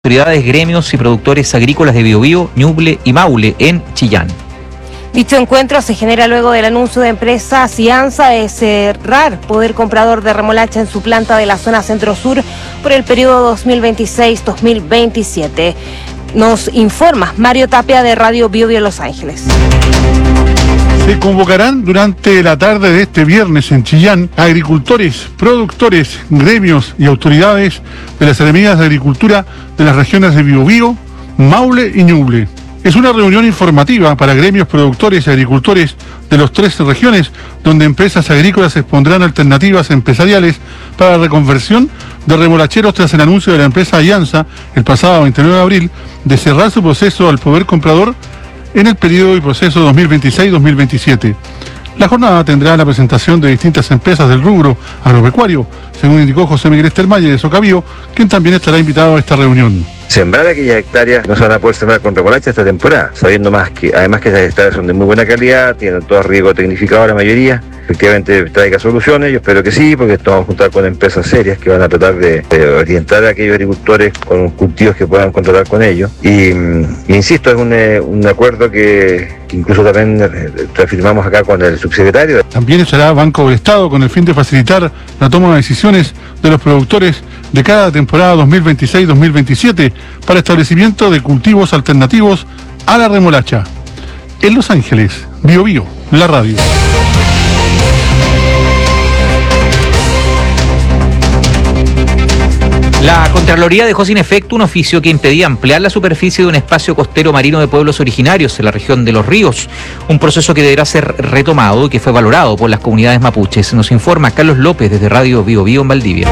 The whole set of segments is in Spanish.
autoridades, gremios y productores agrícolas de Biobío, Ñuble y Maule en Chillán. Dicho encuentro se genera luego del anuncio de empresas IANSA de cerrar poder comprador de remolacha en su planta de la zona centro-sur por el periodo 2026-2027. Nos informa Mario Tapia de Radio Biobío Los Ángeles. Se convocarán durante la tarde de este viernes en Chillán a agricultores, productores, gremios y autoridades de las Seremías de Agricultura de las regiones de Biobío, Maule y Ñuble. Es una reunión informativa para gremios, productores y agricultores de las 13 regiones, donde empresas agrícolas expondrán alternativas empresariales para la reconversión de remolacheros tras el anuncio de la empresa IANSA el pasado 29 de abril de cerrar su proceso al poder comprador en el periodo y proceso 2026-2027. La jornada tendrá la presentación de distintas empresas del rubro agropecuario, según indicó José Miguel Estelmalle de Socabío, quien también estará invitado a esta reunión. Sembrar aquellas hectáreas no se van a poder sembrar con remolacha esta temporada, sabiendo más que además que esas hectáreas son de muy buena calidad, tienen todo riego tecnificado la mayoría. Efectivamente traiga soluciones, yo espero que sí, porque esto vamos a juntar con empresas serias que van a tratar de orientar a aquellos agricultores con cultivos que puedan contratar con ellos. Y insisto, es un acuerdo que incluso también reafirmamos acá con el subsecretario. También estará Banco del Estado con el fin de facilitar la toma de decisiones de los productores de cada temporada 2026-2027 para establecimiento de cultivos alternativos a la remolacha. En Los Ángeles, Biobío, la radio. La Contraloría dejó sin efecto un oficio que impedía ampliar la superficie de un espacio costero marino de pueblos originarios en la región de Los Ríos, un proceso que deberá ser retomado y que fue valorado por las comunidades mapuches. Nos informa Carlos López desde Radio Biobío en Valdivia.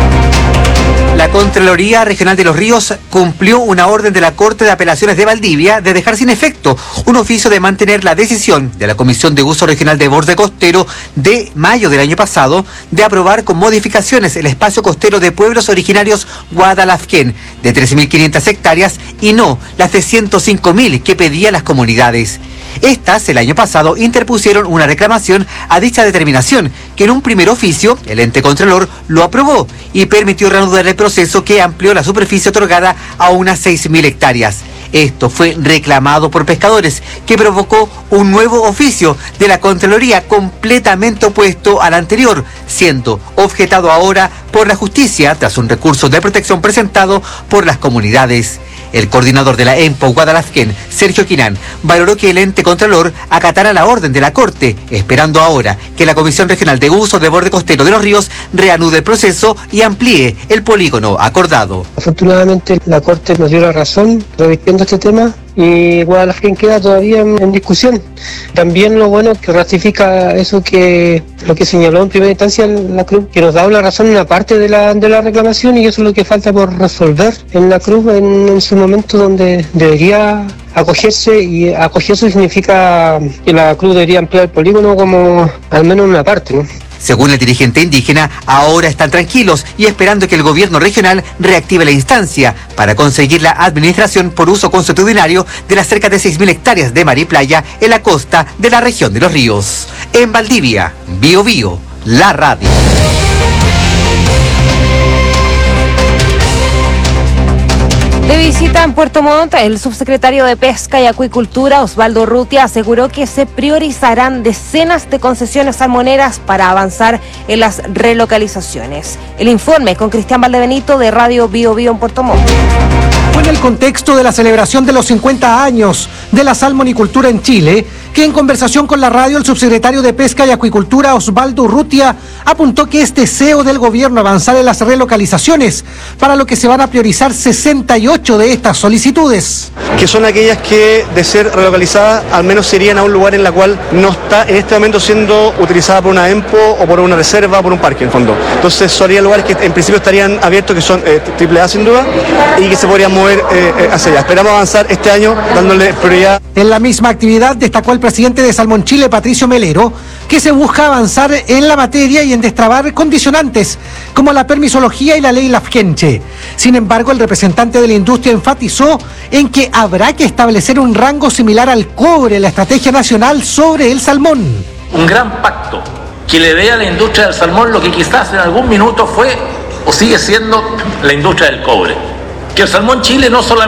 La Contraloría Regional de Los Ríos cumplió una orden de la Corte de Apelaciones de Valdivia de dejar sin efecto un oficio de mantener la decisión de la Comisión de Uso Regional de Borde Costero de mayo del año pasado de aprobar con modificaciones el espacio costero de pueblos originarios Guadalafquén de 13.500 hectáreas y no las de 105.000 que pedían las comunidades. Estas, el año pasado, interpusieron una reclamación a dicha determinación, que en un primer oficio, el ente contralor lo aprobó y permitió reanudar el proceso que amplió la superficie otorgada a unas 6.000 hectáreas. Esto fue reclamado por pescadores, que provocó un nuevo oficio de la Contraloría completamente opuesto al anterior, siendo objetado ahora por la justicia tras un recurso de protección presentado por las comunidades. El coordinador de la EMPO Guadalafquén, Sergio Quinán, valoró que el ente contralor acatara la orden de la Corte, esperando ahora que la Comisión Regional de Uso de Borde Costero de Los Ríos reanude el proceso y amplíe el polígono acordado. Afortunadamente la Corte nos dio la razón revirtiendo este tema y Guadalafquén queda todavía en discusión. También lo bueno es que ratifica eso que lo que señaló en primera instancia la Cruz, que nos da la razón en una parte de la reclamación, y eso es lo que falta por resolver en la Cruz en su momento donde debería acogerse, y acogerse significa que la Cruz debería ampliar el polígono como al menos una parte, ¿no? Según el dirigente indígena, ahora están tranquilos y esperando que el gobierno regional reactive la instancia para conseguir la administración por uso consuetudinario de las cerca de 6.000 hectáreas de mar y playa en la costa de la región de Los Ríos. En Valdivia, Biobío, la radio. De visita en Puerto Montt, el subsecretario de Pesca y Acuicultura, Osvaldo Urrutia, aseguró que se priorizarán decenas de concesiones salmoneras para avanzar en las relocalizaciones. El informe con Cristian Valdebenito de Radio Biobío en Puerto Montt. Fue en el contexto de la celebración de los 50 años de la salmonicultura en Chile que en conversación con la radio el subsecretario de Pesca y Acuicultura, Osvaldo Urrutia, apuntó que es deseo del gobierno avanzar en las relocalizaciones, para lo que se van a priorizar 68 de estas solicitudes. Que son aquellas que, de ser relocalizadas, al menos serían a un lugar en la cual no está en este momento siendo utilizada por una EMPO o por una reserva o por un parque, en fondo. Entonces serían lugares que en principio estarían abiertos, que son AAA sin duda, y que se podrían mover hacia allá. Esperamos avanzar este año dándole prioridad. En la misma actividad destacó el presidente de Salmón Chile, Patricio Melero, que se busca avanzar en la materia y en destrabar condicionantes como la permisología y la ley Lafkenche. Sin embargo, el representante de la industria enfatizó en que habrá que establecer un rango similar al cobre en la estrategia nacional sobre el salmón. Un gran pacto que le dé a la industria del salmón lo que quizás en algún minuto fue o sigue siendo la industria del cobre, que el salmón Chile no solamente